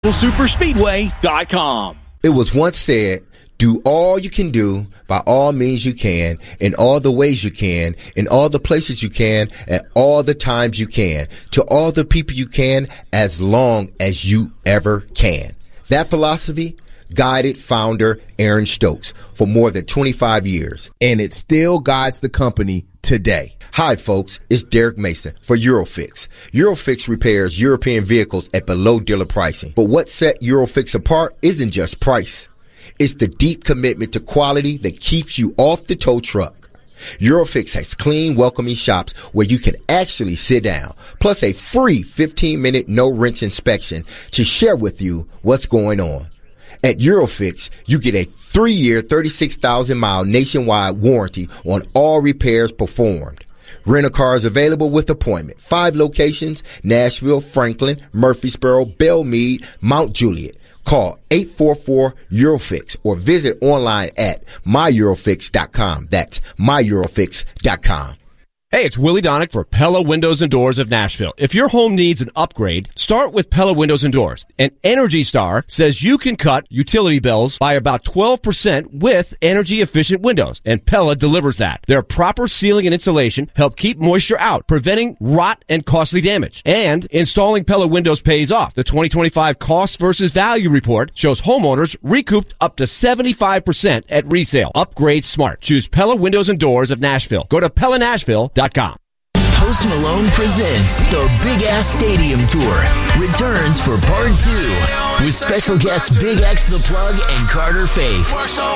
Superspeedway.com. It was once said, do all you can do by all means you can, in all the ways you can, in all the places you can, at all the times you can, to all the people you can, as long as you ever can. That philosophy guided founder Aaron Stokes for more than 25 years. And it still guides the company today. Hi, folks. It's Derek Mason for Eurofix. Eurofix repairs European vehicles at below dealer pricing. But what set Eurofix apart isn't just price. It's the deep commitment to quality that keeps you off the tow truck. Eurofix has clean, welcoming shops where you can actually sit down, plus a free 15-minute no-rinse inspection to share with you what's going on. At Eurofix, you get a 3-year, 36,000-mile nationwide warranty on all repairs performed. Rental cars available with appointment. 5 locations: Nashville, Franklin, Murfreesboro, Belmead, Mount Juliet. Call 844-EUROFIX or visit online at myEurofix.com. That's myEurofix.com. Hey, it's Willie Donick for Pella Windows and Doors of Nashville. If your home needs an upgrade, start with Pella Windows and Doors. And Energy Star says you can cut utility bills by about 12% with energy-efficient windows, and Pella delivers that. Their proper sealing and insulation help keep moisture out, preventing rot and costly damage. And installing Pella windows pays off. The 2025 Cost versus Value Report shows homeowners recouped up to 75% at resale. Upgrade smart. Choose Pella Windows and Doors of Nashville. Go to PellaNashville.com. Post Malone presents the Big Ass Stadium Tour. Returns for Part 2 with special guests Big X The Plug and Carter Faith.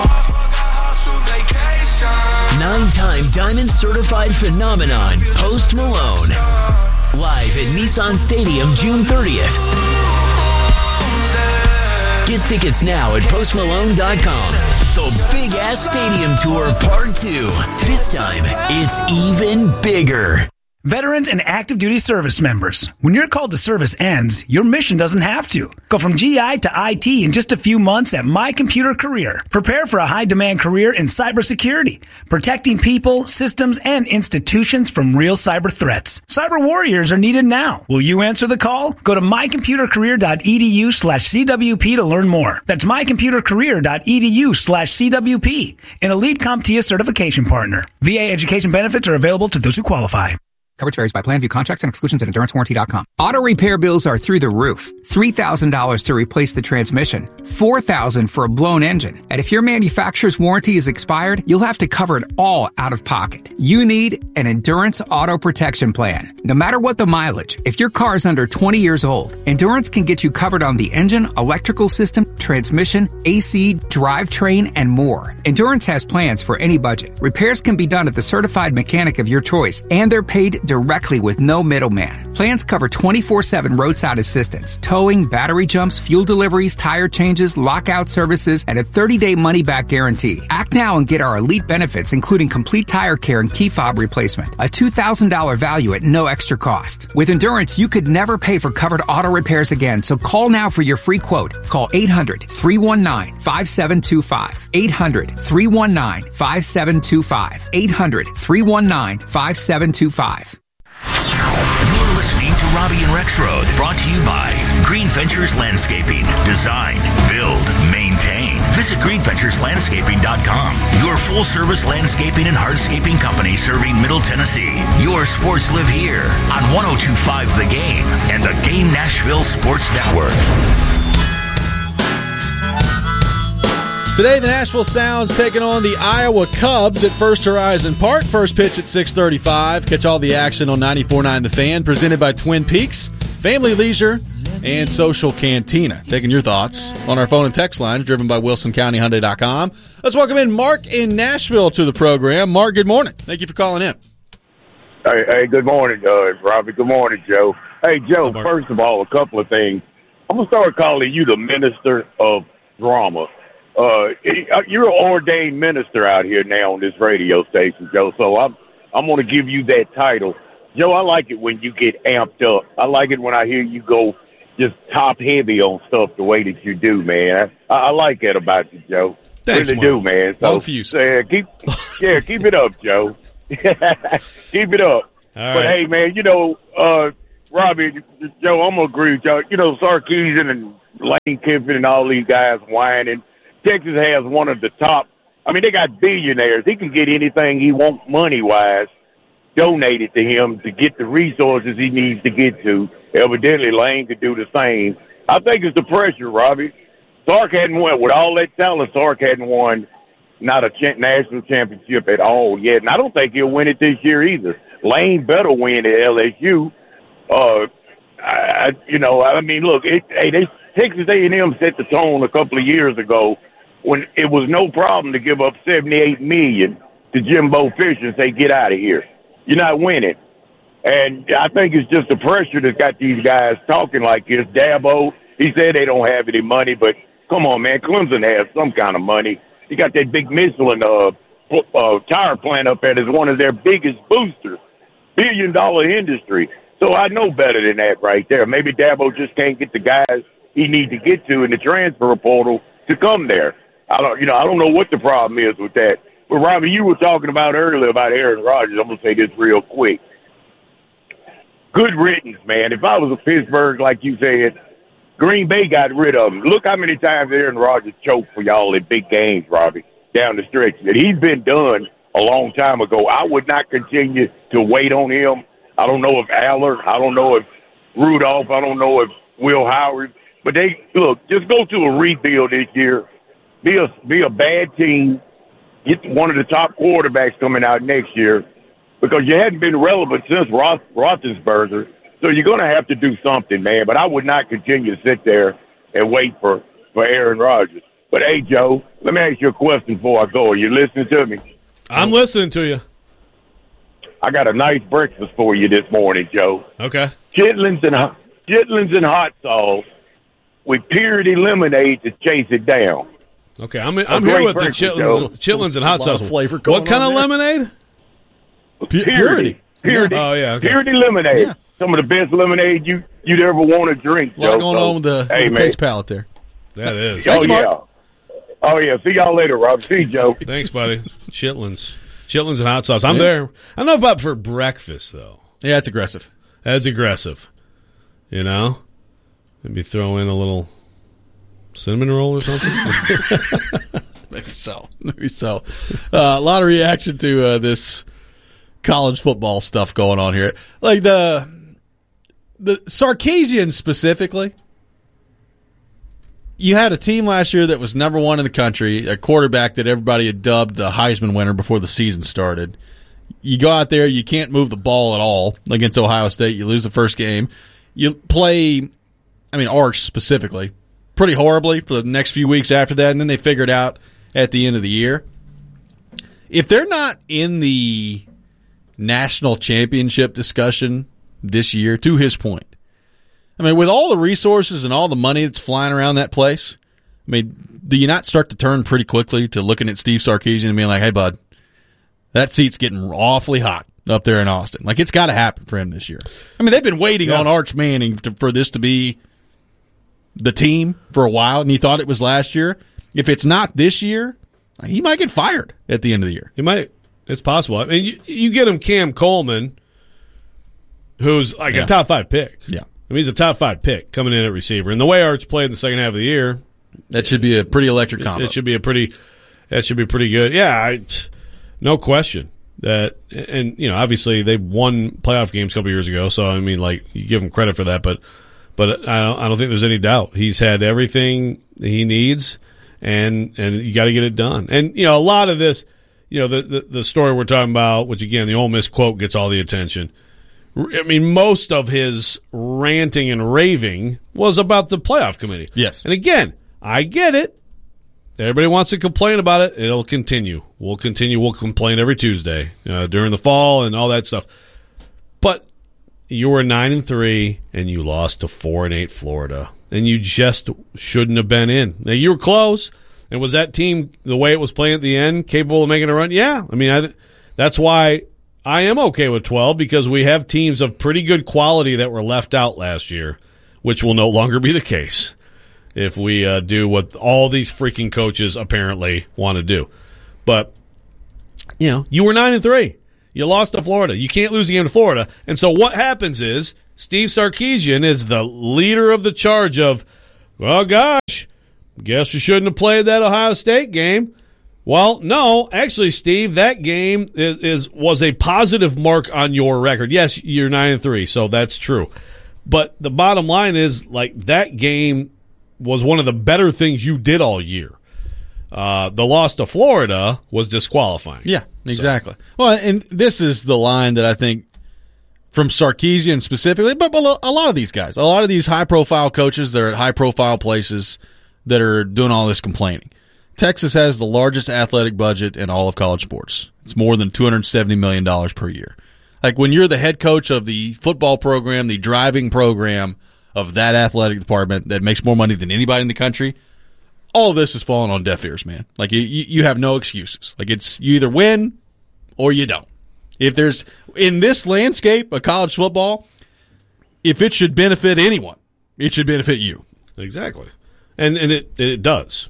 9-time Diamond Certified Phenomenon, Post Malone. Live at Nissan Stadium June 30th. Get tickets now at postmalone.com. The Big Ass Stadium Tour Part 2. This time, it's even bigger. Veterans and active duty service members, when your call to service ends, your mission doesn't have to. Go from GI to IT in just a few months at My Computer Career. Prepare for a high-demand career in cybersecurity, protecting people, systems, and institutions from real cyber threats. Cyber warriors are needed now. Will you answer the call? Go to mycomputercareer.edu/CWP to learn more. That's mycomputercareer.edu/CWP, an elite CompTIA certification partner. VA education benefits are available to those who qualify. Coverage varies by plan. View contracts and exclusions at EnduranceWarranty.com. Auto repair bills are through the roof. $3,000 to replace the transmission. $4,000 for a blown engine. And if your manufacturer's warranty is expired, you'll have to cover it all out of pocket. You need an Endurance Auto Protection Plan. No matter what the mileage, if your car is under 20 years old, Endurance can get you covered on the engine, electrical system, transmission, AC, drivetrain, and more. Endurance has plans for any budget. Repairs can be done at the certified mechanic of your choice, and they're paid directly with no middleman. Plans cover 24/7 roadside assistance, towing, battery jumps, fuel deliveries, tire changes, lockout services, and a 30-day money-back guarantee. Act now and get our elite benefits, including complete tire care and key fob replacement. A $2,000 value at no extra cost. With Endurance, you could never pay for covered auto repairs again, so call now for your free quote. Call 800-319-5725. 800-319-5725. 800-319-5725. You're listening to Robbie and Rexroad, brought to you by Green Ventures Landscaping. Design, build, maintain. Visit greenventureslandscaping.com. Your full-service landscaping and hardscaping company serving Middle Tennessee. Your sports live here on 102.5 The Game and the Game Nashville Sports Network. Today, the Nashville Sounds taking on the Iowa Cubs at First Horizon Park. First pitch at 6:35. Catch all the action on 94.9 The Fan, presented by Twin Peaks, Family Leisure, and Social Cantina. Taking your thoughts on our phone and text lines, driven by WilsonCountyHyundai.com. Let's welcome in Mark in Nashville to the program. Mark, good morning. Thank you for calling in. Hey, good morning, Robbie. Good morning, Joe. Hey, Joe, first of all, a couple of things. I'm going to start calling you the minister of drama. You're an ordained minister out here now on this radio station, Joe, so I'm going to give you that title. Joe, I like it when you get amped up. I like it when I hear you go just top-heavy on stuff the way that you do, man. I like that about you, Joe. Thanks, really do, man. So, keep it up, Joe. Keep it up. But, hey, man, Robbie, Joe, I'm going to agree with y'all. Sarkisian and Lane Kiffin and all these guys whining. Texas has one of the top. I mean, they got billionaires. He can get anything he wants money-wise donated to him to get the resources he needs to get to. Evidently, Lane could do the same. I think it's the pressure, Robbie. Sark hadn't won. With all that talent, Sark hadn't won not a national championship at all yet. And I don't think he'll win it this year either. Lane better win at LSU. Look, Texas A&M set the tone a couple of years ago when it was no problem to give up $78 million to Jimbo Fisher and say, get out of here. You're not winning. And I think it's just the pressure that's got these guys talking like this. Dabo, he said they don't have any money, but come on, man. Clemson has some kind of money. You got that big Michelin tire plant up there that's one of their biggest boosters. $1 billion industry. So I know better than that right there. Maybe Dabo just can't get the guys he needs to get to in the transfer portal to come there. I don't know what the problem is with that. But Robbie, you were talking about earlier about Aaron Rodgers. I'm gonna say this real quick. Good riddance, man. If I was a Pittsburgh, like you said, Green Bay got rid of him. Look how many times Aaron Rodgers choked for y'all in big games, Robbie, down the stretch. And he's been done a long time ago. I would not continue to wait on him. I don't know if Aller, I don't know if Rudolph, I don't know if Will Howard. But just go to a rebuild this year. Be a bad team. Get one of the top quarterbacks coming out next year because you hadn't been relevant since Roethlisberger. So you're going to have to do something, man. But I would not continue to sit there and wait for Aaron Rodgers. But, hey, Joe, let me ask you a question before I go. Are you listening to me? I'm listening to you. I got a nice breakfast for you this morning, Joe. Okay. Chitlins and hot sauce with purity lemonade to chase it down. Okay, I'm here with the chitlins and hot sauce. Flavor what kind of lemonade? Purity. Oh, yeah. Okay. Purity lemonade. Yeah. Some of the best lemonade you'd ever want to drink, Joe. A lot going on with the taste palette there. That is. Oh, yeah. See y'all later, Rob. See you, Joe. Thanks, buddy. Chitlins and hot sauce. I'm there. I don't know about for breakfast, though. Yeah, it's aggressive. That's aggressive. You know? Maybe throw in a little cinnamon roll or something? Maybe so. A lot of reaction to this college football stuff going on here. Like the Sarkisian specifically, you had a team last year that was number one in the country, a quarterback that everybody had dubbed the Heisman winner before the season started. You go out there, you can't move the ball at all against Ohio State. You lose the first game. You play, Arch specifically, pretty horribly for the next few weeks after that, and then they figured out at the end of the year. If they're not in the national championship discussion this year, to his point, with all the resources and all the money that's flying around that place, do you not start to turn pretty quickly to looking at Steve Sarkisian and being like, hey, bud, that seat's getting awfully hot up there in Austin. Like, it's got to happen for him this year. They've been waiting on Arch Manning for this to be the team for a while, and you thought it was last year. If it's not this year, he might get fired at the end of the year. He might. It's possible. You get him Cam Coleman, who's like a top 5 pick. Yeah. He's a top 5 pick coming in at receiver. And the way Arch played in the second half of the year, that should be a pretty electric combo. That should be pretty good. Yeah, no question. Obviously they won playoff games a couple years ago, so you give him credit for that, but I don't think there's any doubt he's had everything he needs, and you got to get it done. And a lot of this, the story we're talking about, which again the Ole Miss quote gets all the attention. Most of his ranting and raving was about the playoff committee. Yes, and again, I get it. Everybody wants to complain about it. It'll continue. We'll complain every Tuesday during the fall and all that stuff. But you were 9-3 and you lost to 4-8 Florida, and you just shouldn't have been in. Now you were close, and was that team the way it was playing at the end capable of making a run? Yeah, that's why I am okay with 12 because we have teams of pretty good quality that were left out last year, which will no longer be the case if we do what all these freaking coaches apparently want to do. But, you were 9-3. You lost to Florida. You can't lose the game to Florida. And so what happens is Steve Sarkisian is the leader of the charge of well, gosh, guess you shouldn't have played that Ohio State game. Well, no, actually, Steve, that game was a positive mark on your record. Yes, you're 9-3, so that's true. But the bottom line is, like, that game was one of the better things you did all year. The loss to Florida was disqualifying. Yeah, exactly. So. Well, and this is the line that I think from Sarkisian specifically, but a lot of these guys, a lot of these high-profile coaches that are at high-profile places that are doing all this complaining. Texas has the largest athletic budget in all of college sports. It's more than $270 million per year. Like, when you're the head coach of the football program, the driving program of that athletic department that makes more money than anybody in the country, all of this is falling on deaf ears, man. Like, you have no excuses. Like, it's you either win or you don't. If there's, in this landscape of college football, if it should benefit anyone, it should benefit you. Exactly. And it does.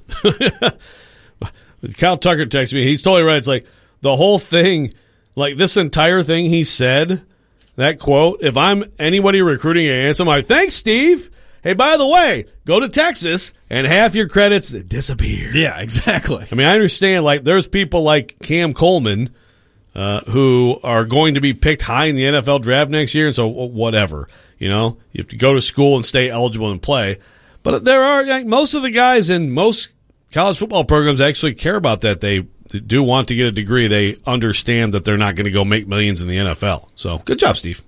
Kyle Tucker texted me. He's totally right. It's like the whole thing, like this entire thing he said, that quote, if I'm anybody recruiting an answer, I'm like, thanks, Steve. Hey, by the way, go to Texas and half your credits disappear. Yeah, exactly. I mean, I understand, like, there's people like Cam Coleman who are going to be picked high in the NFL draft next year, and so whatever. You know, you have to go to school and stay eligible and play. But there are, like, most of the guys in most college football programs actually care about that. They do want to get a degree. They understand that they're not going to go make millions in the NFL. So good job, Steve.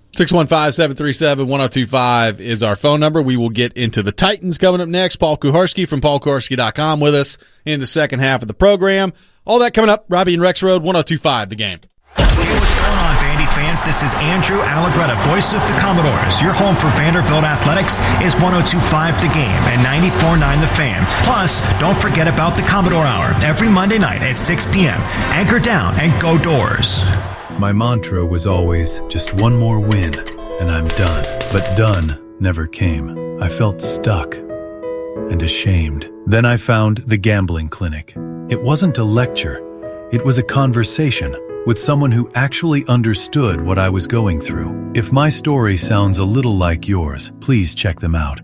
615-737-1025 is our phone number. We will get into the Titans coming up next. Paul Kuharsky from paulkuharsky.com with us in the second half of the program. All that coming up. Robbie and Rex Road, 102.5 The Game. Hey, what's going on, Vandy fans? This is Andrew Allegretta, voice of the Commodores. Your home for Vanderbilt Athletics is 102.5 The Game and 94.9 The Fan. Plus, don't forget about the Commodore Hour every Monday night at 6 p.m. Anchor down and go Doors. My mantra was always just one more win, and I'm done. But done never came. I felt stuck and ashamed. Then I found the Gambling Clinic. It wasn't a lecture. It was a conversation with someone who actually understood what I was going through. If my story sounds a little like yours, please check them out.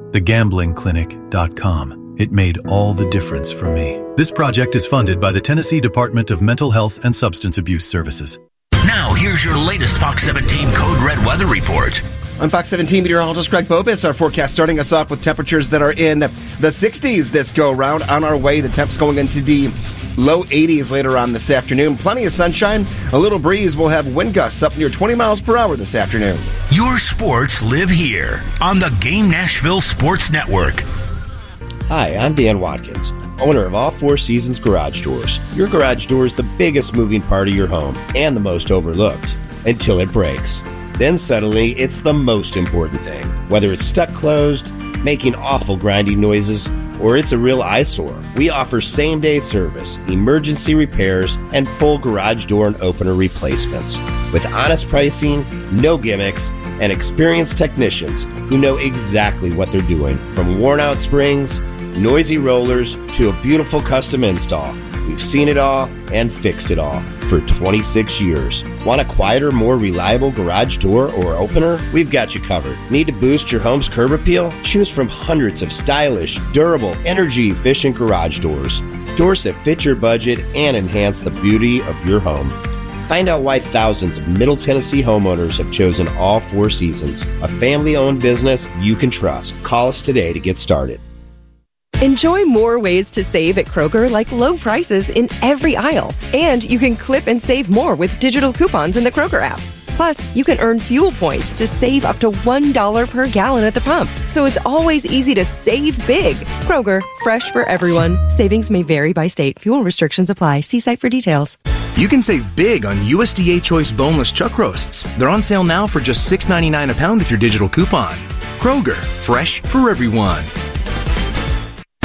TheGamblingClinic.com. It made all the difference for me. This project is funded by the Tennessee Department of Mental Health and Substance Abuse Services. Now, here's your latest Fox 17 Code Red weather report. I'm Fox 17 meteorologist Greg Bobis. Our forecast starting us off with temperatures that are in the 60s this go-round. On our way to temps going into the low 80s later on this afternoon. Plenty of sunshine, a little breeze. We'll have wind gusts up near 20 miles per hour this afternoon. Your sports live here on the Game Nashville Sports Network. Hi, I'm Dan Watkins, owner of All Four Seasons Garage Doors. Your garage door is the biggest moving part of your home and the most overlooked until it breaks. Then suddenly, it's the most important thing. Whether it's stuck closed, making awful grinding noises, or it's a real eyesore, we offer same-day service, emergency repairs, and full garage door and opener replacements. With honest pricing, no gimmicks, and experienced technicians who know exactly what they're doing. From worn-out springs, noisy rollers, to a beautiful custom install. We've seen it all and fixed it all for 26 years. Want a quieter, more reliable garage door or opener? We've got you covered. Need to boost your home's curb appeal? Choose from hundreds of stylish, durable, energy-efficient garage doors. Doors that fit your budget and enhance the beauty of your home. Find out why thousands of Middle Tennessee homeowners have chosen All Four Seasons, a family-owned business you can trust. Call us today to get started. Enjoy more ways to save at Kroger, like low prices in every aisle. And you can clip and save more with digital coupons in the Kroger app. Plus, you can earn fuel points to save up to $1 per gallon at the pump. So it's always easy to save big. Kroger, fresh for everyone. Savings may vary by state. Fuel restrictions apply. See site for details. You can save big on USDA Choice boneless chuck roasts. They're on sale now for just $6.99 a pound with your digital coupon. Kroger, fresh for everyone.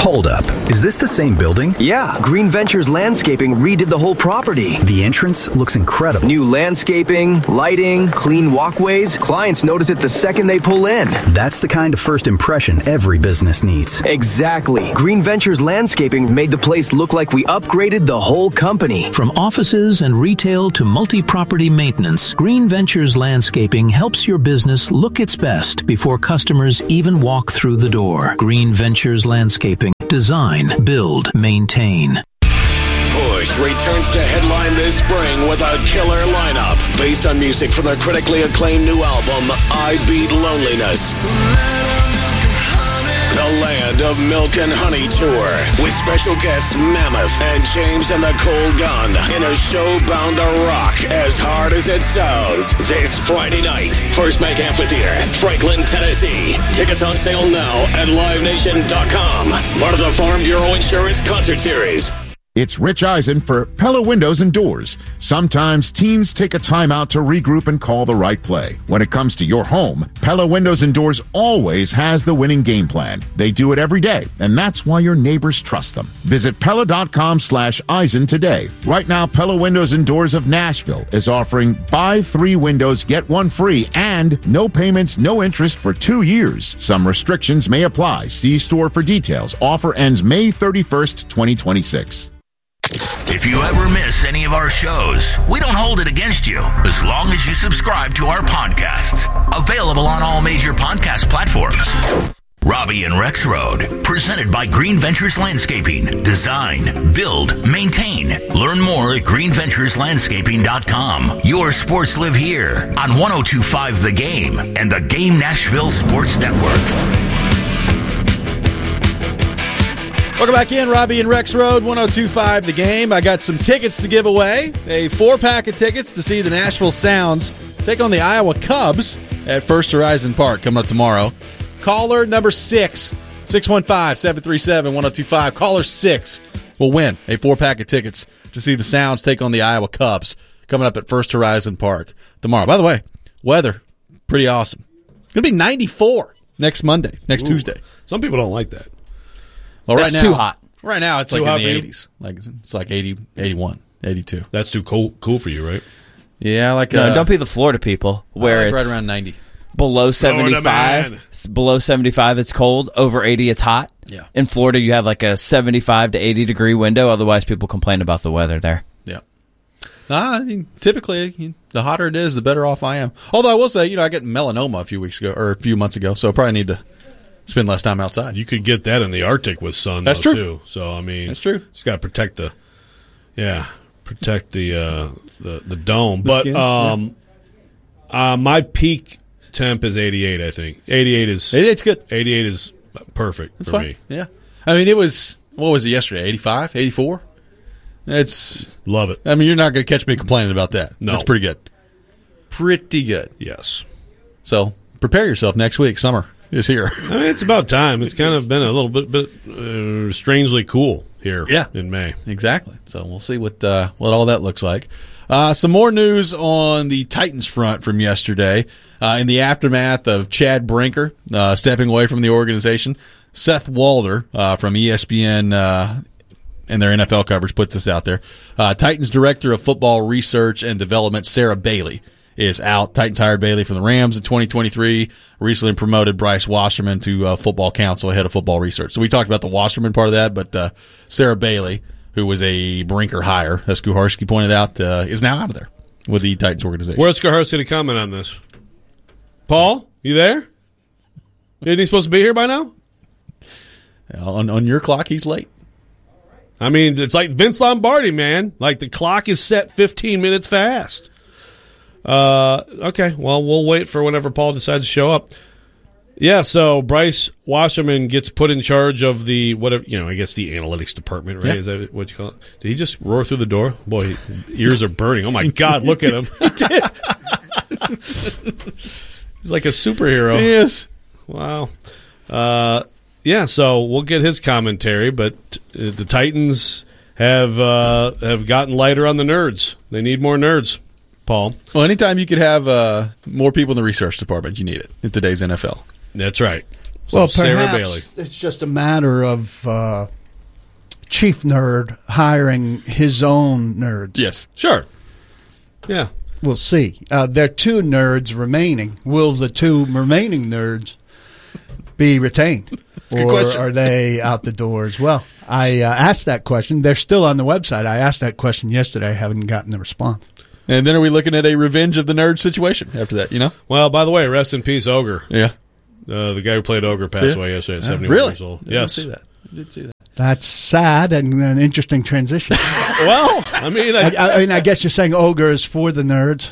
Hold up. Is this the same building? Yeah, Green Ventures Landscaping redid the whole property. The entrance looks incredible. New landscaping, lighting, clean walkways. Clients notice it the second they pull in. That's the kind of first impression every business needs. Exactly. Green Ventures Landscaping made the place look like we upgraded the whole company. From offices and retail to multi-property maintenance, Green Ventures Landscaping helps your business look its best before customers even walk through the door. Green Ventures Landscaping. Design, build, maintain. Push returns to headline this spring with a killer lineup based on music from their critically acclaimed new album, I Beat Loneliness. The Land of Milk and Honey Tour with special guests Mammoth and James and the Cold Gun in a show bound to rock as hard as it sounds. This Friday night, First Bank Amphitheater, Franklin, Tennessee. Tickets on sale now at LiveNation.com. Part of the Farm Bureau Insurance Concert Series. It's Rich Eisen for Pella Windows and Doors. Sometimes teams take a timeout to regroup and call the right play. When it comes to your home, Pella Windows and Doors always has the winning game plan. They do it every day, and that's why your neighbors trust them. Visit Pella.com/Eisen today. Right now, Pella Windows and Doors of Nashville is offering buy 3 windows, get 1 free, and no payments, no interest for 2 years. Some restrictions may apply. See store for details. Offer ends May 31st, 2026. If you ever miss any of our shows, we don't hold it against you as long as you subscribe to our podcasts. Available on all major podcast platforms. Robbie and Rex Road, presented by Green Ventures Landscaping. Design, build, maintain. Learn more at greenventureslandscaping.com. Your sports live here on 102.5 The Game and the Game Nashville Sports Network. Welcome back in, Robbie and Rex Road, 102.5 The Game. I got some tickets to give away, a 4-pack of tickets to see the Nashville Sounds take on the Iowa Cubs at First Horizon Park coming up tomorrow. Caller number 6, 615-737-1025. Caller 6 will win a 4-pack of tickets to see the Sounds take on the Iowa Cubs coming up at First Horizon Park tomorrow. By the way, weather, pretty awesome. It's going to be 94 next Monday, next Tuesday. Some people don't like that. Well, That's right now, too hot. Right now, it's Too like hot in the for you? 80s. Like it's like 80, 81, 82. That's too cool for you, right? Yeah, like no, don't be the Florida people where like it's right around 90. below Florida 75. man. Below 75, it's cold. Over 80, it's hot. Yeah. In Florida, you have like a 75 to 80 degree window. Otherwise, people complain about the weather there. Yeah. I mean, typically, the hotter it is, the better off I am. Although I will say, I got melanoma a few months ago, so I probably need to spend less time outside. You could get that in the Arctic with sun. That's though, true. Too. So I mean, that's true. Just got to protect the dome. The But skin, my peak temp is 88. I think 88's good. 88 is perfect That's for fine. me. Yeah. I mean, it was, what was it yesterday? 85, 84? Love it. I mean, you're not going to catch me complaining about that. No. That's pretty good. Pretty good. Yes. So prepare yourself next week. Summer is here. I mean, it's about time. It's kind of been a little bit strangely cool here in May. Exactly. So we'll see what all that looks like. Some more news on the Titans front from yesterday. In the aftermath of Chad Brinker stepping away from the organization, Seth Walder from ESPN and their NFL coverage put this out there. Titans Director of Football Research and Development, Sarah Bailey, is out. Titans hired Bailey from the Rams in 2023, recently promoted Bryce Wasserman to Football Council, head of football research. So we talked about the Wasserman part of that, but Sarah Bailey, who was a Brinker hire, as Kuharski pointed out, is now out of there with the Titans organization. Where's Kuharski to comment on this? Paul, you there? Isn't he supposed to be here by now? On your clock, he's late. I mean, it's like Vince Lombardi, man. Like, the clock is set 15 minutes fast. Okay, well, we'll wait for whenever Paul decides to show up. Yeah, so Bryce Wasserman gets put in charge of the, whatever, I guess the analytics department, right? Yeah. Is that what you call it? Did he just roar through the door? Boy, ears are burning. Oh, my God, look at him. He did. He's like a superhero. He is. Wow. Yeah, so we'll get his commentary, but the Titans have gotten lighter on the nerds. They need more nerds, Paul. Well, anytime you could have more people in the research department, you need it in today's NFL. That's right. So Well, Sarah perhaps Bailey. it's just a matter of Chief Nerd hiring his own nerds. Yes. Sure. Yeah. We'll see. There are 2 nerds remaining. Will the 2 remaining nerds be retained? Good Or question. are they out the door as well? I asked that question. They're still on the website. I asked that question yesterday. I haven't gotten the response. And then are we looking at a Revenge of the Nerd situation after that, you know? Well, by the way, rest in peace, Ogre. Yeah. The guy who played Ogre passed away yesterday at 71 Really? years old. I Yes. didn't see that. I did see that. That's sad and an interesting transition. Well, I mean, I guess you're saying Ogre is for the nerds.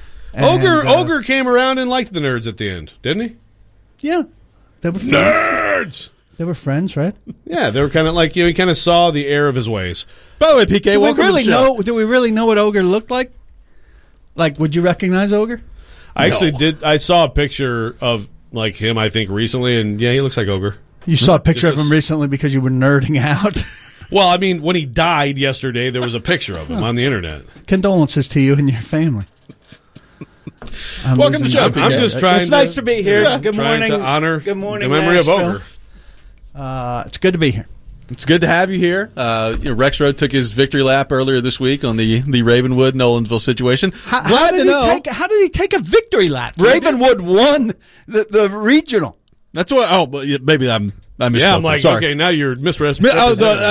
Ogre came around and liked the nerds at the end, didn't he? Yeah. They were friends. Nerds! They were friends, right? Yeah, they were kind of like, he kind of saw the error of his ways. By the way, PK, Do we welcome really to the show. do we really know what Ogre looked like? Like, would you recognize Ogre? I actually did. I saw a picture of like him, I think, recently, and yeah, he looks like Ogre. You saw a picture Just of him recently because you were nerding out. Well, I mean, when he died yesterday, there was a picture of him on the internet. Condolences to you and your family. Welcome to the show, I'm PK. just trying. It's nice to be here. Yeah, Good trying morning. to honor Good morning, the memory Nashville. of Ogre. It's good to be here. It's good to have you here. Rex Road took his victory lap earlier this week on the Ravenwood Nolensville situation. How did he take a victory lap? Ravenwood won the regional. That's what. Oh, but maybe I misspoke. Yeah, I'm like, Sorry. okay, now you're misrepresenting.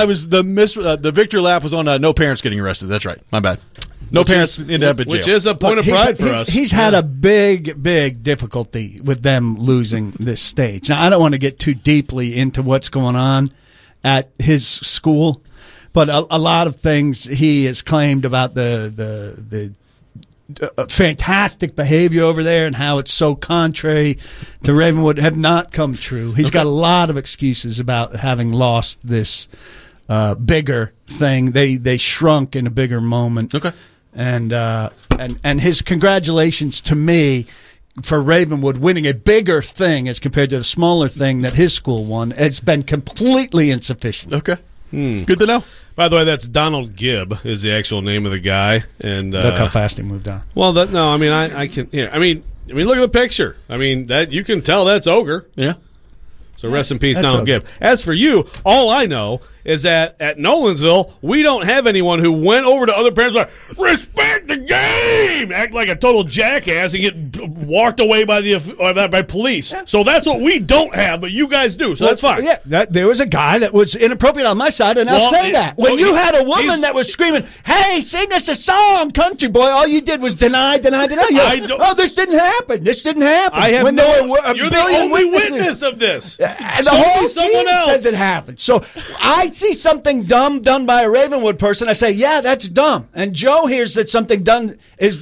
The victory lap was on no parents getting arrested. That's right. My bad. No parents ended up in jail. Which is a point of pride for us. He's had a big difficulty with them losing this stage. Now, I don't want to get too deeply into what's going on at his school, but a lot of things he has claimed about the fantastic behavior over there and how it's so contrary to Ravenwood have not come true. He's got a lot of excuses about having lost this bigger thing. They shrunk in a bigger moment. Okay. And his congratulations to me for Ravenwood winning a bigger thing as compared to the smaller thing that his school won. It's been completely insufficient. Okay. Good to know. By the way, that's Donald Gibb is the actual name of the guy. And Look how fast he moved on. Well, no, I mean, I can. Yeah, I mean, look at the picture. I mean, that you can tell that's Ogre. Yeah. So rest in peace, That's Donald Ogre. Gibb. As for you, all I know is that at Nolensville, we don't have anyone who went over to other parents like, respect the game, act like a total jackass and get walked away by police. So that's what we don't have, but you guys do. So that's fine. Yeah, there was a guy that was inappropriate on my side, and I'll Well, say that. When you had a woman he's- that was screaming, "Hey, sing us a song, country boy," all you did was deny. Oh, this didn't happen. This didn't happen. I have when no. there were a You're the billion only witnesses. witness of this. And the Show me whole someone team else. says it happened. So I see something dumb done by a Ravenwood person. I say, yeah, that's dumb. And Joe hears that something done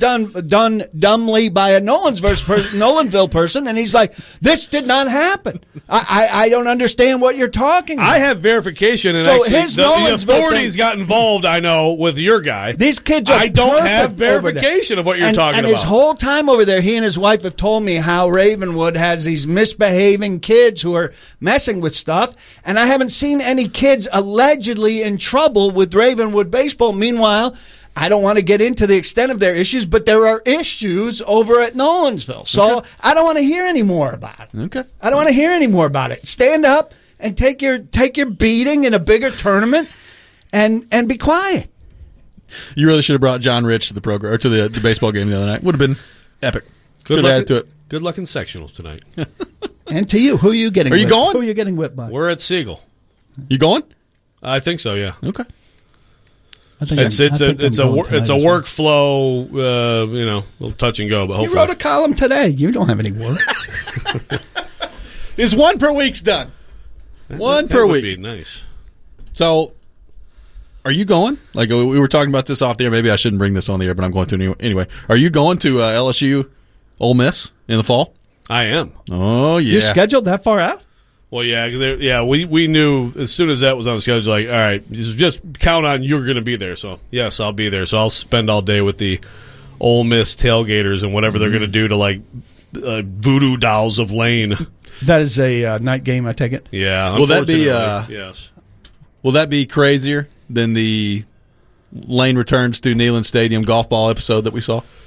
dumbly by a Nolanville person, and he's like, this did not happen. I don't understand what you're talking about. I have verification, and So actually, his the Nolensville authorities thing- got involved. I know with your guy. These kids are I don't have perfect over there. verification of what you're talking and about. his whole time over there, he and his wife have told me how Ravenwood has these misbehaving kids who are messing with stuff, and I haven't seen any kids allegedly in trouble with Ravenwood baseball. Meanwhile, I don't want to get into the extent of their issues, but there are issues over at Nolensville. So I don't want to hear any more about it. Okay. I don't want to hear any more about it. Stand up and take your beating in a bigger tournament and be quiet. You really should have brought John Rich to the program or to the baseball game the other night. Would have been epic. Good Could luck have added to it. Good luck in sectionals tonight. And to you, who are you getting? Are you whipped? going? Who are you getting whipped by? We're at Siegel. You going? I think so. Yeah. Okay. I think It's I'm going a tonight as well. workflow. A little touch and go, but You hopefully. wrote a column today. You don't have any work. Is one per week's done? One That per would week. be nice. So, are you going? Like we were talking about this off the air. Maybe I shouldn't bring this on the air, but I'm going to anyway. Are you going to LSU, Ole Miss in the fall? I am. Oh yeah. You're scheduled that far out? Well, yeah, we knew as soon as that was on the schedule. Like, all right, just count on you're going to be there. So yes, I'll be there. So I'll spend all day with the Ole Miss tailgaters and whatever they're going to do to like voodoo dolls of Lane. That is a night game, I take it? Yeah. Will that be? unfortunately, yes. Will that be crazier than the Lane returns to Neyland Stadium golf ball episode that we saw?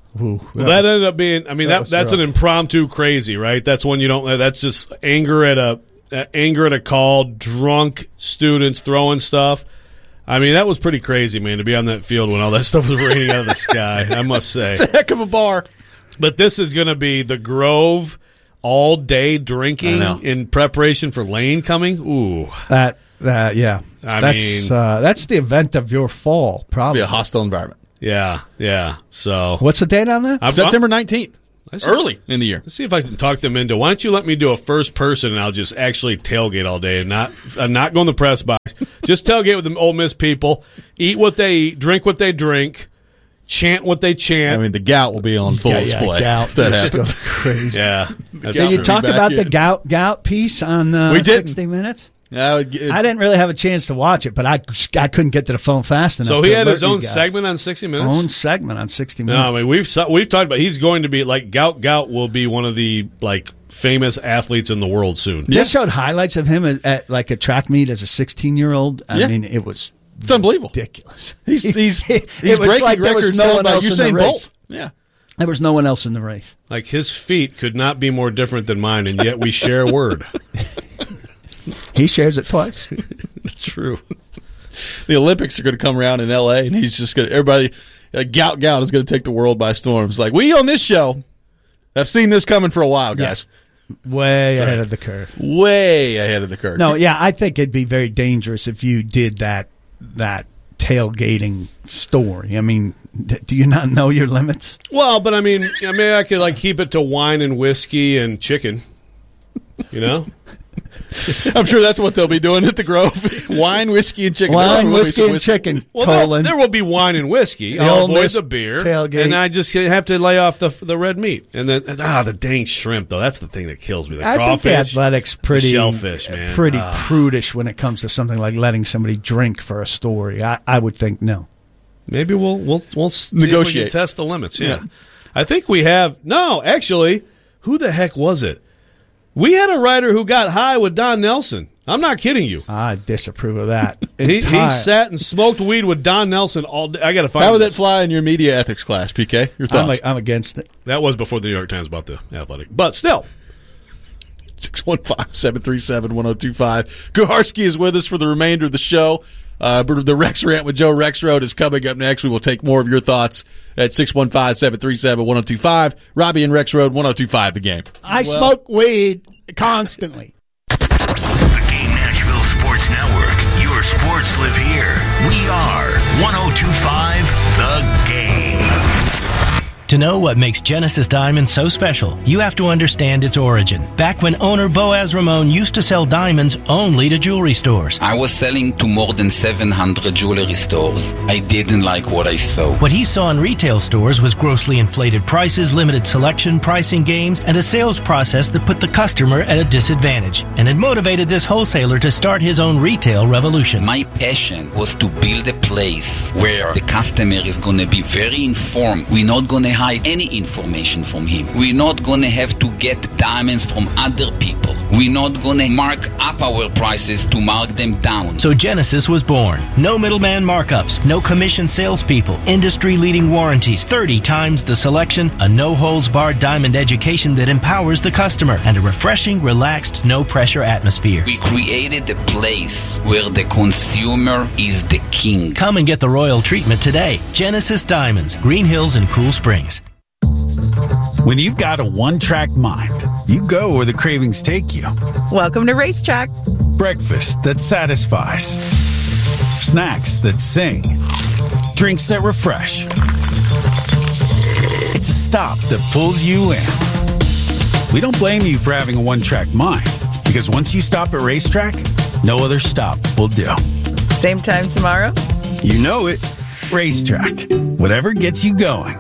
Ooh, Well, that ended up being. I mean, that's an impromptu crazy, right? That's when you don't. That's just anger at a call. Drunk students throwing stuff. I mean, that was pretty crazy, man, to be on that field when all that stuff was raining out of the sky. I must say, it's a heck of a bar. But this is going to be the Grove all day drinking in preparation for Lane coming. Ooh, yeah. That's the event of your fall. Probably be a hostile environment. Yeah. So what's the date on that? September 19th. Early in the year. Let's see if I can talk them into. Why don't you let me do a first person and I'll just actually tailgate all day and I'm not going to the press box. Just tailgate with the Ole Miss people. Eat what they eat. Drink what they drink. Chant what they chant. I mean, the gout will be on full display. Gout. That happens. Crazy. Yeah. Did you talk about the gout piece on 60 Minutes? I didn't really have a chance to watch it, but I couldn't get to the phone fast enough. So he had his own segment on 60 Minutes? Own segment on 60 Minutes. No, I mean, we've talked about he's going to be, like, Gout will be one of the, like, famous athletes in the world soon. They showed highlights of him at, like, a track meet as a 16-year-old. I mean, it's unbelievable. Ridiculous. He's it was breaking like there was records no one by else in the Usain race. Bolt. Yeah. There was no one else in the race. Like, his feet could not be more different than mine, and yet we share a word. He shares it twice. It's true. The Olympics are going to come around in L.A., and he's just going to – everybody Gout is going to take the world by storm. It's like, we on this show have seen this coming for a while, guys. Yeah. Way ahead of the curve. Way ahead of the curve. No, yeah, I think it'd be very dangerous if you did that tailgating story. I mean, do you not know your limits? Well, but I mean, I could, like, keep it to wine and whiskey and chicken, you know? I'm sure that's what they'll be doing at the Grove. Wine, whiskey, and chicken. Wine, whiskey, and chicken. Well, there will be wine and whiskey. I'll avoid the beer. Tailgate. And I just have to lay off the red meat. And then, the dang shrimp, though. That's the thing that kills me. The crawfish. I think the Athletics pretty shellfish, man. Pretty prudish when it comes to something like letting somebody drink for a story. I would think no. Maybe we'll see negotiate. If we can test the limits. Yeah. I think we have. No, actually, who the heck was it? We had a writer who got high with Don Nelson. I'm not kidding you. I disapprove of that. He sat and smoked weed with Don Nelson all day. I got to find. How would that fly in your media ethics class, PK? Your thoughts? I'm against it. That was before the New York Times bought the Athletic, but still. 615-737-1025. Kuharski is with us for the remainder of the show. The Rex Rant with Joe Rexrode is coming up next. We will take more of your thoughts at 615-737-1025. Robbie and Rexrode, 1025 The Game. I smoke weed constantly. The Game Nashville Sports Network. Your sports live here. We are 1025 The Game. To know what makes Genesis Diamonds so special, you have to understand its origin. Back when owner Boaz Ramon used to sell diamonds only to jewelry stores. I was selling to more than 700 jewelry stores. I didn't like what I saw. What he saw in retail stores was grossly inflated prices, limited selection, pricing games, and a sales process that put the customer at a disadvantage. And it motivated this wholesaler to start his own retail revolution. My passion was to build a place where the customer is going to be very informed. We're not going to hide any information from him. We're not going to have to get diamonds from other people. We're not going to mark up our prices to mark them down. So Genesis was born. No middleman markups, no commission salespeople, industry-leading warranties, 30 times the selection, a no-holds-barred diamond education that empowers the customer, and a refreshing, relaxed, no-pressure atmosphere. We created a place where the consumer is the king. Come and get the royal treatment today. Genesis Diamonds, Green Hills and Cool Springs. When you've got a one-track mind, you go where the cravings take you. Welcome to Racetrack. Breakfast that satisfies. Snacks that sing. Drinks that refresh. It's a stop that pulls you in. We don't blame you for having a one-track mind, because once you stop at Racetrack, no other stop will do. Same time tomorrow? You know it. Racetrack. Whatever gets you going.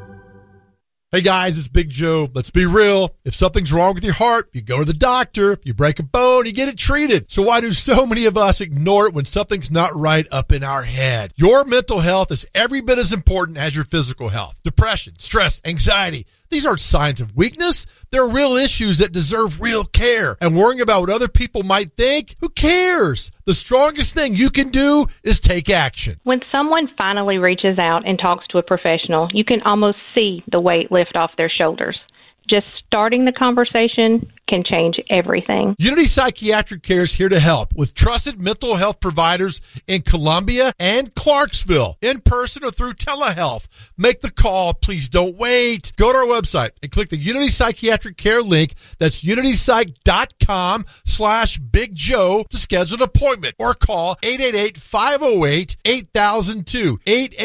Hey guys, it's Big Joe. Let's be real. If something's wrong with your heart, you go to the doctor. If you break a bone, you get it treated. So why do so many of us ignore it when something's not right up in our head? Your mental health is every bit as important as your physical health. Depression, stress, anxiety. These aren't signs of weakness. They're real issues that deserve real care. And worrying about what other people might think, who cares? The strongest thing you can do is take action. When someone finally reaches out and talks to a professional, you can almost see the weight lift off their shoulders. Just starting the conversation can change everything. Unity Psychiatric Care is here to help with trusted mental health providers in Columbia and Clarksville, in person or through telehealth. Make the call. Please don't wait. Go to our website and click the Unity Psychiatric Care link. That's unitypsych.com/Big Joe to schedule an appointment or call 888-508-8002.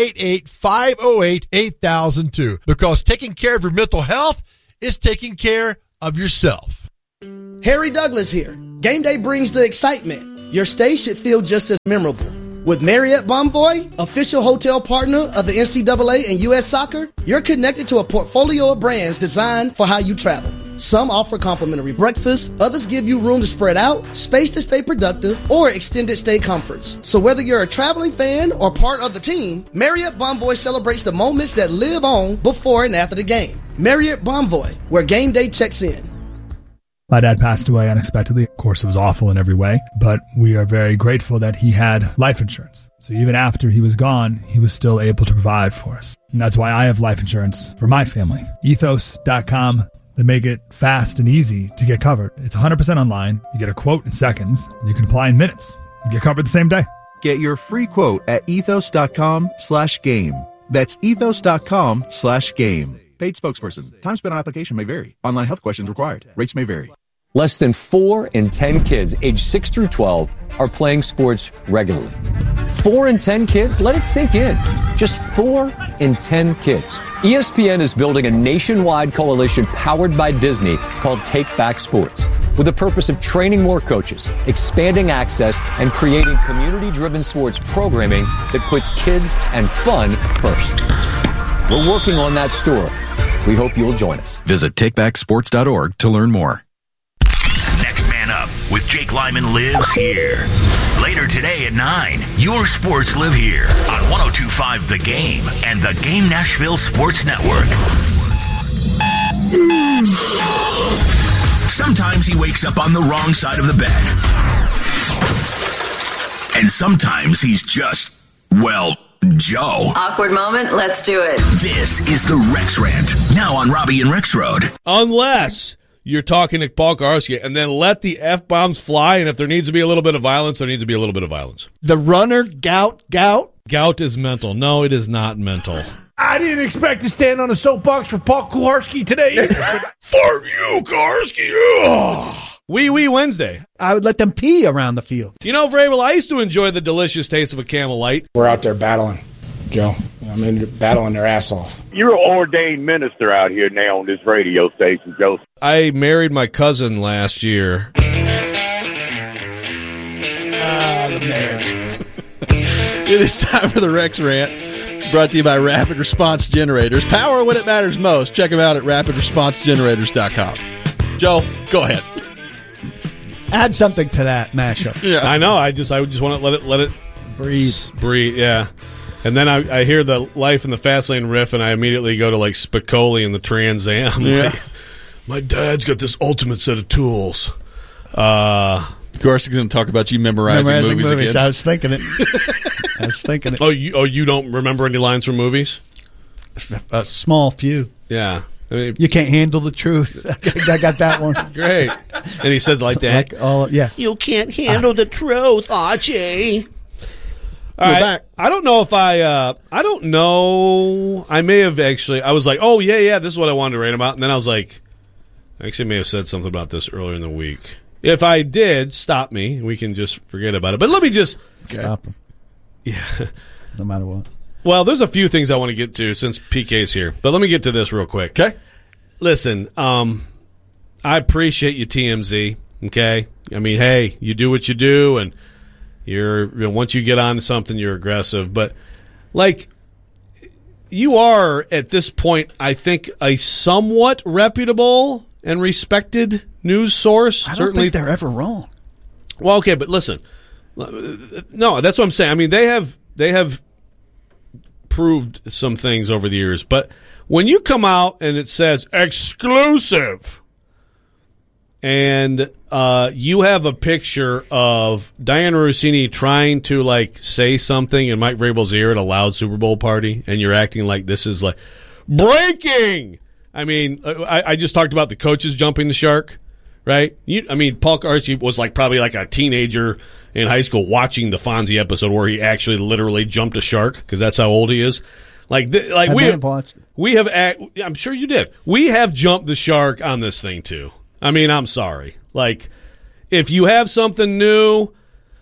888-508-8002. Because taking care of your mental health is taking care of yourself. Harry Douglas here. Game day brings the excitement. Your stay should feel just as memorable. With Marriott Bonvoy, official hotel partner of the NCAA and U.S. Soccer, you're connected to a portfolio of brands designed for how you travel. Some offer complimentary breakfast, others give you room to spread out, space to stay productive, or extended stay comforts. So whether you're a traveling fan or part of the team, Marriott Bonvoy celebrates the moments that live on before and after the game. Marriott Bonvoy, where game day checks in. My dad passed away unexpectedly. Of course, it was awful in every way, but we are very grateful that he had life insurance. So even after he was gone, he was still able to provide for us. And that's why I have life insurance for my family. Ethos.com. They make it fast and easy to get covered. It's 100% online. You get a quote in seconds. And you can apply in minutes. You get covered the same day. Get your free quote at ethos.com/game. That's ethos.com/game. Paid spokesperson. Time spent on application may vary. Online health questions required. Rates may vary. Less than 4 in 10 kids aged 6 through 12 are playing sports regularly. 4 in 10 kids? Let it sink in. Just 4 in 10 kids. ESPN is building a nationwide coalition powered by Disney called Take Back Sports, with the purpose of training more coaches, expanding access, and creating community-driven sports programming that puts kids and fun first. We're working on that story. We hope you'll join us. Visit takebacksports.org to learn more. Next Man Up with Jake Lyman lives here. Later today at 9, your sports live here on 102.5 The Game and the Game Nashville Sports Network. Sometimes he wakes up on the wrong side of the bed. And sometimes he's just, well, Joe. Awkward moment, let's do it. This is the Rex Rant, now on Robbie and Rex Road. Unless you're talking to Paul Karski, and then let the F-bombs fly, and if there needs to be a little bit of violence, there needs to be a little bit of violence. The runner, gout. Gout is mental. No, it is not mental. I didn't expect to stand on a soapbox for Paul Kuharski today either. For you, Karski. Wee Wednesday. I would let them pee around the field. You know, Vrabel, I used to enjoy the delicious taste of a Camel Light. We're out there battling, Joe. I mean, battling their ass off. You're an ordained minister out here now on this radio station, Joe. I married my cousin last year. The marriage. It is time for the Rex Rant, brought to you by Rapid Response Generators. Power when it matters most. Check them out at rapidresponsegenerators.com. Joe, go ahead. Add something to that mashup. Yeah, I know. I just want to let it breathe. Yeah. And then I hear the Life in the Fastlane riff, and I immediately go to like Spicoli and the Trans Am. Yeah. My dad's got this ultimate set of tools. Garcia's going to talk about you memorizing movies again. I was thinking it. Oh, you don't remember any lines from movies? A small few. Yeah. I mean, you can't handle the truth. I got that one. Great. And he says like that. Yeah. You can't handle the truth, Archie. All right. Back. I don't know if I don't know. I may have actually. I was like, oh, yeah, this is what I wanted to write about. And then I was like, I actually may have said something about this earlier in the week. If I did, stop me. We can just forget about it. But let me just stop him. Yeah. No matter what. Well, there's a few things I want to get to since PK's here. But let me get to this real quick. Okay. Listen, I appreciate you, TMZ. Okay? I mean, hey, you do what you do, and once you get on to something, you're aggressive. But, like, you are, at this point, I think, a somewhat reputable and respected news source. I don't think they're ever wrong. Well, okay, but listen. No, that's what I'm saying. I mean, they have improved some things over the years, but when you come out and it says exclusive, and you have a picture of Diana Rossini trying to say something in Mike Vrabel's ear at a loud Super Bowl party, and you're acting like this is breaking. I mean, I just talked about the coaches jumping the shark, right? Paul Kersey was probably a teenager in high school watching the Fonzie episode where he actually literally jumped a shark, because that's how old he is. We have. I'm sure you did. We have jumped the shark on this thing too. I'm sorry. If you have something new,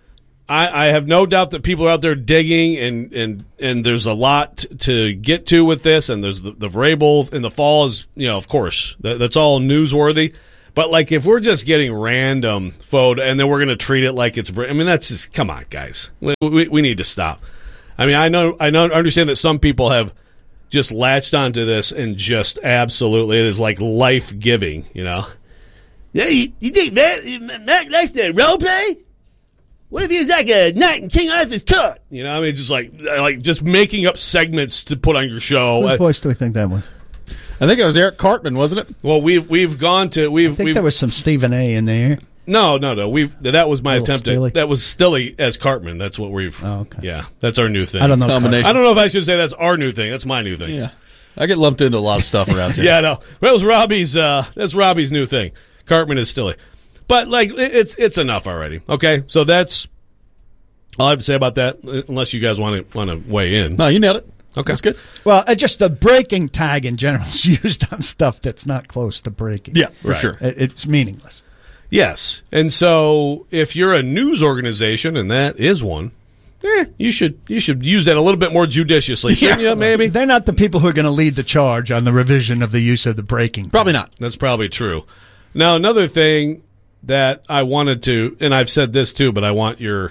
I have no doubt that people are out there digging, and there's a lot to get to with this. And there's the Vrabel in the fall is, of course, that's all newsworthy. But if we're just getting random photo and then we're going to treat it like it's, that's just, come on, guys. We need to stop. I understand that some people have just latched onto this and just absolutely, it is life-giving, Yeah, you think Mac likes to role play? What if he was a knight in King Arthur's court? Just just making up segments to put on your show. Whose voice do we think that was? I think it was Eric Cartman, wasn't it? Well, we've gone to I think there was some Stephen A. in there. No. That was my attempt. That was Stilly as Cartman. That's what we've. Oh, okay. Yeah, that's our new thing. I don't know. I don't know if I should say that's our new thing. That's my new thing. Yeah, I get lumped into a lot of stuff around here. Yeah, no. That was Robbie's. That's Robbie's new thing. Cartman is Stilly, but it's enough already. Okay, so that's all I have to say about that. Unless you guys want to weigh in. No, you nailed it. Okay, that's good. Well, just the breaking tag in general is used on stuff that's not close to breaking. Yeah, for sure. It's meaningless. Yes, and so if you're a news organization, and that is one, you should use that a little bit more judiciously, shouldn't you? Maybe they're not the people who are going to lead the charge on the revision of the use of the breaking. Probably not. That's probably true. Now, another thing that I wanted to, and I've said this too, but I want your.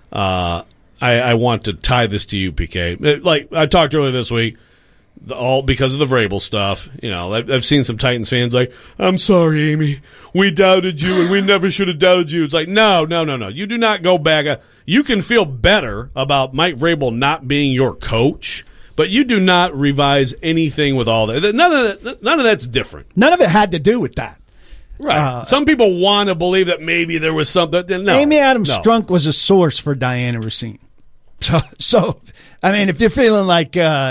I want to tie this to you, PK. I talked earlier this week, all because of the Vrabel stuff. I've seen some Titans fans I'm sorry, Amy. We doubted you, and we never should have doubted you. It's no. You do not go back. You can feel better about Mike Vrabel not being your coach, but you do not revise anything with all that. None of that's different. None of it had to do with that. Right. Some people want to believe that maybe there was something. No. Amy Adams Strunk was a source for Diana Rossini. So, if you're feeling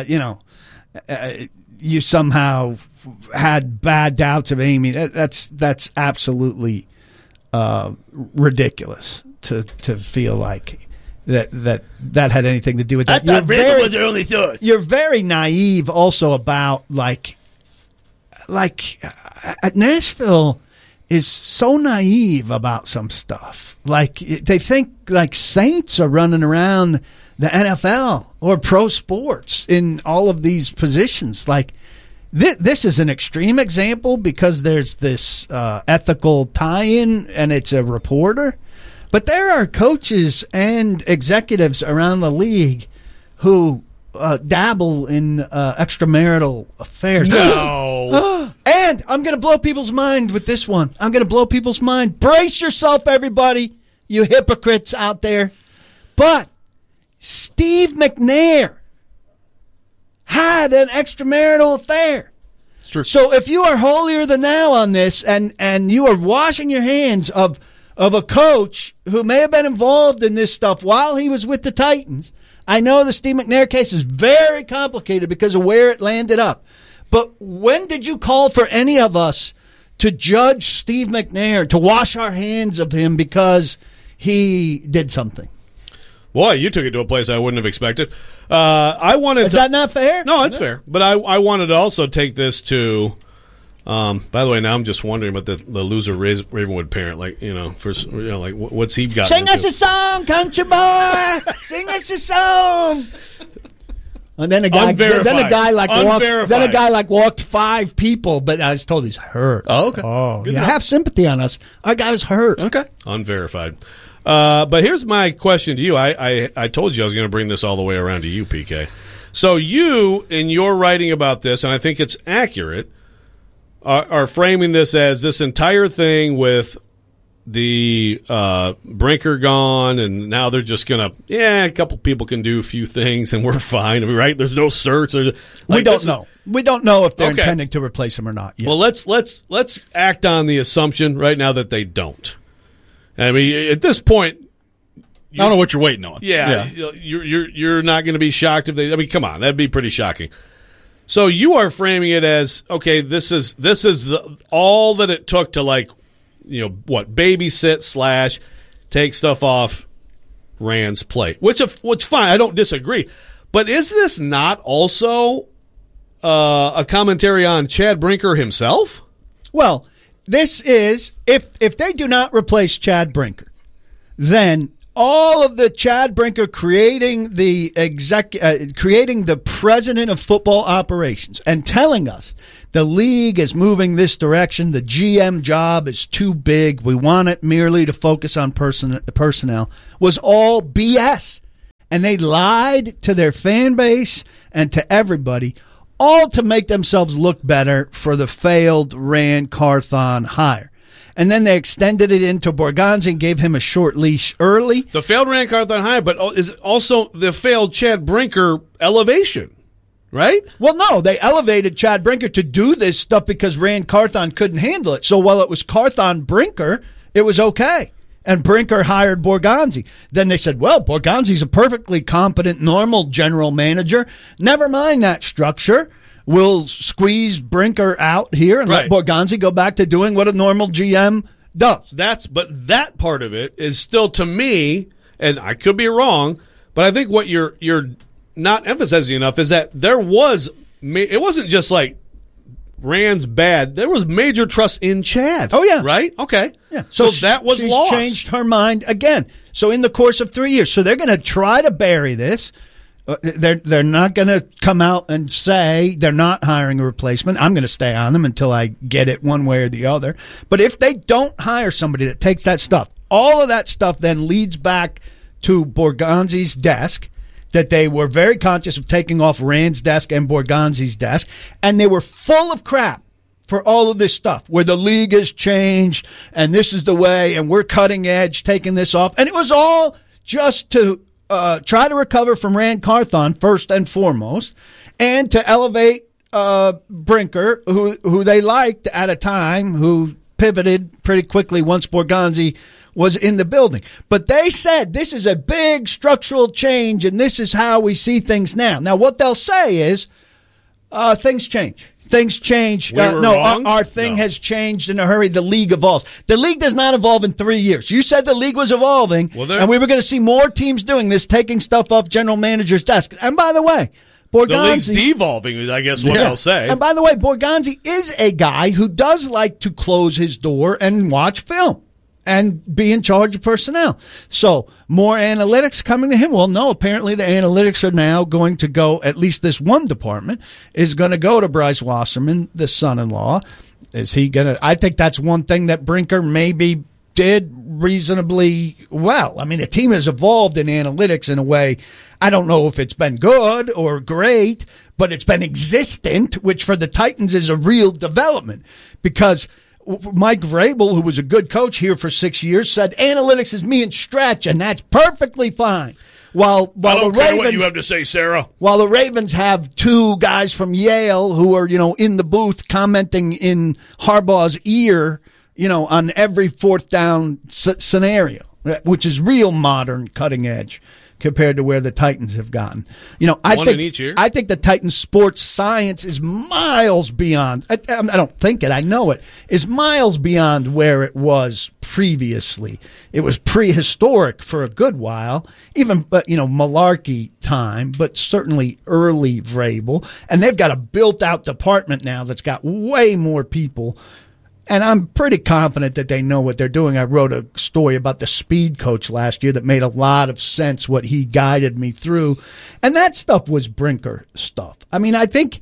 you somehow had bad doubts of Amy, that's absolutely ridiculous to feel like that had anything to do with that. I thought Vrabel was their only source. You're very naive also about Nashville is so naive about some stuff. They think Saints are running around the NFL or pro sports in all of these positions. This is an extreme example because there's this ethical tie-in and it's a reporter. But there are coaches and executives around the league who dabble in extramarital affairs. No. And I'm going to blow people's mind with this one. I'm going to blow people's mind. Brace yourself, everybody, you hypocrites out there. But Steve McNair had an extramarital affair. It's true. So if you are holier than thou on this and you are washing your hands of a coach who may have been involved in this stuff while he was with the Titans, I know the Steve McNair case is very complicated because of where it landed up. But when did you call for any of us to judge Steve McNair, to wash our hands of him because he did something? Boy, you took it to a place I wouldn't have expected. Is that not fair? No, it's fair. But I wanted to also take this to. By the way, now I'm just wondering about the loser Ravenwood parent. What's he got? Sing us a song, country boy. Sing us a song. And then a guy walked 5 people, but I was told he's hurt. Oh, okay. Oh, you have sympathy on us. Our guy was hurt. Okay. Unverified. But here's my question to you. I told you I was going to bring this all the way around to you, PK. So you, in your writing about this, and I think it's accurate, are framing this as this entire thing with the Brinker gone, and now they're just going to, a couple people can do a few things, and we're fine, right? There's no certs. We don't know. We don't know if they're intending to replace him or not yet. Well, let's act on the assumption right now that they don't. I mean, at this point, I don't know what you're waiting on. Yeah. You're not going to be shocked if they. I mean, come on, that'd be pretty shocking. So you are framing it as, okay, this is all that it took to babysit / take stuff off Rand's plate, which fine. I don't disagree, but is this not also a commentary on Chad Brinker himself? Well, this is if they do not replace Chad Brinker, then all of the Chad Brinker creating the president of football operations and telling us the league is moving this direction, the GM job is too big, we want it merely to focus on personnel, was all BS. And they lied to their fan base and to everybody, all to make themselves look better for the failed Rand Carthon hire. And then they extended it into Borgonzi and gave him a short leash early. The failed Rand Carthon hire, but is also the failed Chad Brinker elevation, right? Well, no, they elevated Chad Brinker to do this stuff because Rand Carthon couldn't handle it. So while it was Carthon Brinker, it was okay. And Brinker hired Borgonzi. Then they said, well, Borgonzi's a perfectly competent, normal general manager. Never mind that structure. We'll squeeze Brinker out here and let Borgonzi go back to doing what a normal GM does. But that part of it is still, to me, and I could be wrong, but I think what you're not emphasizing enough is that it wasn't just like Rand's bad. There was major trust in Chad. Oh, yeah. Right? Okay. Yeah. So that was lost. She changed her mind again. So in the course of 3 years. So they're going to try to bury this. They're not going to come out and say they're not hiring a replacement. I'm going to stay on them until I get it one way or the other. But if they don't hire somebody that takes that stuff, all of that stuff then leads back to Borgonzi's desk, that they were very conscious of taking off Rand's desk and Borgonzi's desk, and they were full of crap for all of this stuff where the league has changed and this is the way and we're cutting edge, taking this off. And it was all just to try to recover from Rand Carthon first and foremost, and to elevate Brinker, who they liked at a time, who pivoted pretty quickly once Borgonzi was in the building. But they said this is a big structural change, and this is how we see things now. Now, what they'll say is things change. Things change. Our thing has changed in a hurry. The league evolves. The league does not evolve in 3 years. You said the league was evolving, and we were going to see more teams doing this, taking stuff off general manager's desk. And by the way, Borgonzi, the league's devolving, I guess what they'll say. And by the way, Borgonzi is a guy who does like to close his door and watch film and be in charge of personnel. So more analytics coming to him? Well, no, apparently the analytics are now going to go, at least this one department, is going to go to Bryce Wasserman, the son-in-law. Is he going to – I think that's one thing that Brinker maybe did reasonably well. I mean, the team has evolved in analytics in a way. I don't know if it's been good or great, but it's been existent, which for the Titans is a real development because – Mike Vrabel, who was a good coach here for 6 years, said analytics is me and Stretch, and that's perfectly fine. While I don't the care Ravens, what you have to say, Sarah. While the Ravens have two guys from Yale who are, in the booth commenting in Harbaugh's ear, on every fourth down scenario, which is real modern, cutting edge compared to where the Titans have gotten. I think the Titans sports science is miles beyond. I don't think it. I know it is miles beyond where it was previously. It was prehistoric for a good while, even Malarkey time, but certainly early Vrabel. And they've got a built-out department now that's got way more people. And I'm pretty confident that they know what they're doing. I wrote a story about the speed coach last year that made a lot of sense, what he guided me through. And that stuff was Brinker stuff. I mean, I think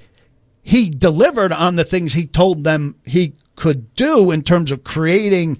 he delivered on the things he told them he could do in terms of creating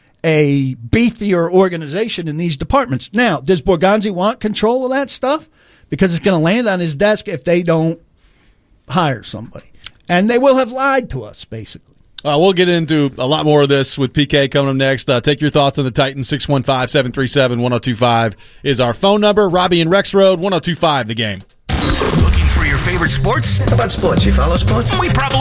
a beefier organization in these departments. Now, does Borgonzi want control of that stuff? Because it's going to land on his desk if they don't hire somebody. And they will have lied to us, basically. We'll get into a lot more of this with PK coming up next. Take your thoughts on the Titans. 615-737-1025 is our phone number. Robbie and Rex Road, 1025 The Game. Looking for your favorite sports? How about sports? You follow sports? We probably